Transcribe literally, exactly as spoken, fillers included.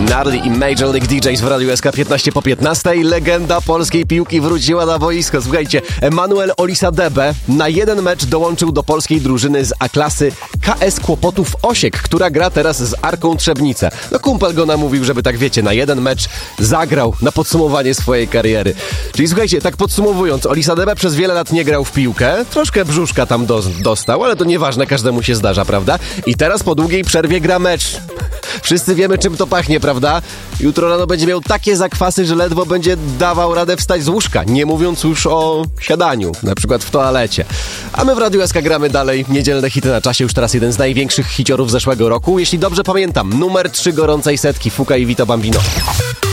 Narly i Major League D Js w Radiu S K piętnaście po piętnastej. Legenda polskiej piłki wróciła na boisko. Słuchajcie, Emanuel Olisadebe na jeden mecz dołączył do polskiej drużyny z A-klasy K S Kłopotów Osiek, która gra teraz z Arką Trzebnice. No kumpel go namówił, żeby tak wiecie, na jeden mecz zagrał na podsumowanie swojej kariery. Czyli słuchajcie, tak podsumowując, Olisadebe przez wiele lat nie grał w piłkę, troszkę brzuszka tam do, dostał, ale to nieważne, każdemu się zdarza, prawda? I teraz po długiej przerwie gra mecz. Wszyscy wiemy, czym to pachnie, prawda? Jutro rano będzie miał takie zakwasy, że ledwo będzie dawał radę wstać z łóżka, nie mówiąc już o siadaniu, na przykład w toalecie. A my w Radiu S K gramy dalej niedzielne hity na czasie, już teraz jeden z największych hiciorów zeszłego roku. Jeśli dobrze pamiętam, numer trzy gorącej setki, Fuka i Vito Bambino.